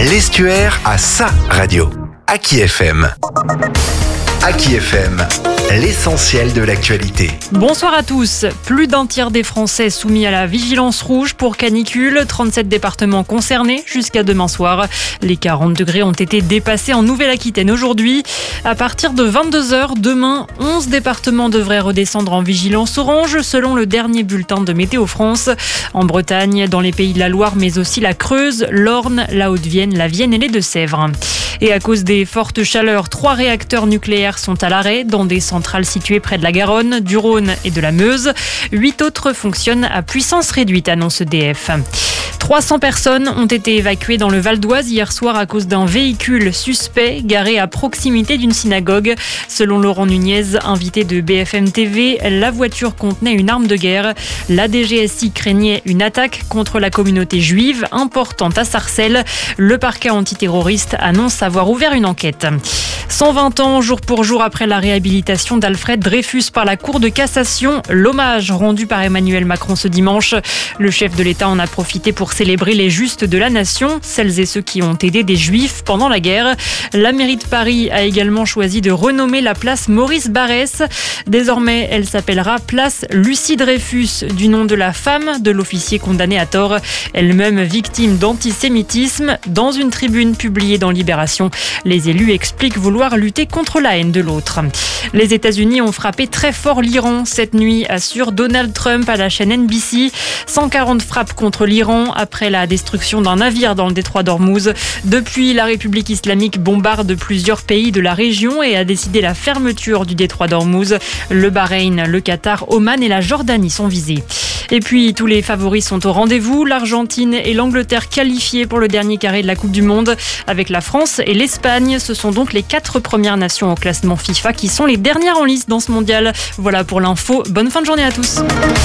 L'Estuaire a sa radio. Aki FM. Aki FM, l'essentiel de l'actualité. Bonsoir à tous. Plus d'un tiers des Français soumis à la vigilance rouge pour canicule. 37 départements concernés jusqu'à demain soir. Les 40 degrés ont été dépassés en Nouvelle-Aquitaine aujourd'hui. À partir de 22h demain, 11 départements devraient redescendre en vigilance orange selon le dernier bulletin de Météo France. En Bretagne, dans les Pays de la Loire, mais aussi la Creuse, l'Orne, la Haute-Vienne, la Vienne et les Deux-Sèvres. Et à cause des fortes chaleurs, 3 réacteurs nucléaires sont à l'arrêt dans des centrales situées près de la Garonne, du Rhône et de la Meuse. 8 autres fonctionnent à puissance réduite, annonce EDF. 300 personnes ont été évacuées dans le Val d'Oise hier soir à cause d'un véhicule suspect garé à proximité d'une synagogue. Selon Laurent Nunez, invité de BFM TV, la voiture contenait une arme de guerre. La DGSI craignait une attaque contre la communauté juive importante à Sarcelles. Le parquet antiterroriste annonce avoir ouvert une enquête. 120 ans, jour pour jour après la réhabilitation d'Alfred Dreyfus par la Cour de cassation, l'hommage rendu par Emmanuel Macron ce dimanche. Le chef de l'État en a profité pour célébrer les justes de la nation, celles et ceux qui ont aidé des juifs pendant la guerre. La mairie de Paris a également choisi de renommer la place Maurice Barrès. Désormais, elle s'appellera place Lucie Dreyfus, du nom de la femme de l'officier condamné à tort, elle-même victime d'antisémitisme. Dans une tribune publiée dans Libération, les élus expliquent vouloir lutter contre la haine de l'autre. Les États-Unis ont frappé très fort l'Iran cette nuit, assure Donald Trump à la chaîne NBC. 140 frappes contre l'Iran après la destruction d'un navire dans le détroit d'Ormuz. Depuis, la République islamique bombarde plusieurs pays de la région et a décidé la fermeture du détroit d'Ormuz. Le Bahreïn, le Qatar, Oman et la Jordanie sont visés. Et puis, tous les favoris sont au rendez-vous. L'Argentine et l'Angleterre qualifiées pour le dernier carré de la Coupe du Monde. Avec la France et l'Espagne, ce sont donc les 4 premières nations au classement FIFA qui sont les dernières en lice dans ce mondial. Voilà pour l'info. Bonne fin de journée à tous.